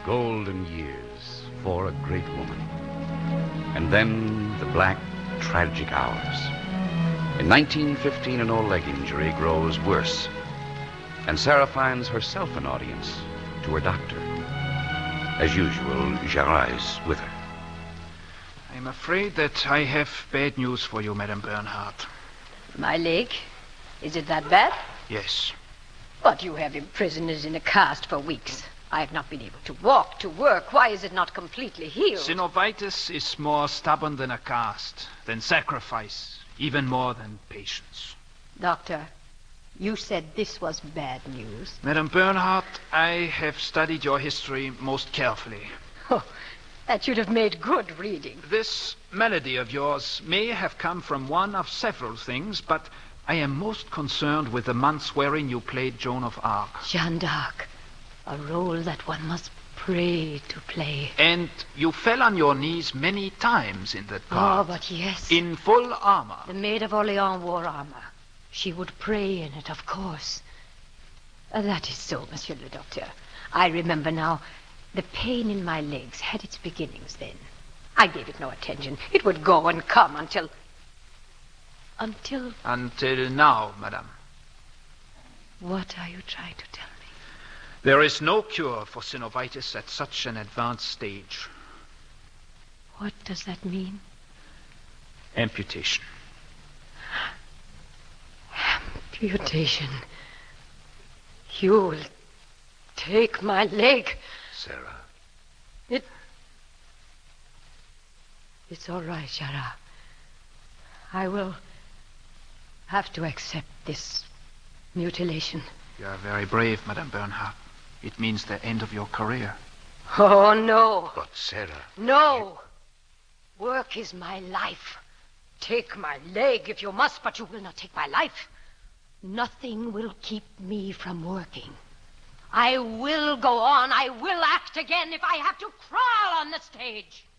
golden years for a great woman. And then the black, tragic hours. In 1915, an old leg injury grows worse, and Sarah finds herself an audience to her doctor. As usual, Gerard is with her. I'm afraid that I have bad news for you, Madame Bernhardt. My leg? Is it that bad? Yes. But you have imprisoned it in a cast for weeks. I have not been able to walk, to work. Why is it not completely healed? Synovitis is more stubborn than a cast, than sacrifice, even more than patience. Doctor, you said this was bad news. Madame Bernhardt, I have studied your history most carefully. Oh, that should have made good reading. This malady of yours may have come from one of several things, but I am most concerned with the months wherein you played Joan of Arc. Jeanne d'Arc. A role that one must pray to play. And you fell on your knees many times in that part. Oh, but yes. In full armor. The Maid of Orleans wore armor. She would pray in it, of course. That is so, Monsieur le Docteur. I remember now. The pain in my legs had its beginnings then. I gave it no attention. It would go and come until... Until now, madame. What are you trying to tell me? There is no cure for synovitis at such an advanced stage. What does that mean? Amputation. Amputation. You will take my leg. Sarah. It's all right, Gerard. I will have to accept this mutilation. You are very brave, Madame Bernhardt. It means the end of your career. Oh, no. But Sarah... No. Work is my life. Take my leg if you must, but you will not take my life. Nothing will keep me from working. I will go on. I will act again if I have to crawl on the stage.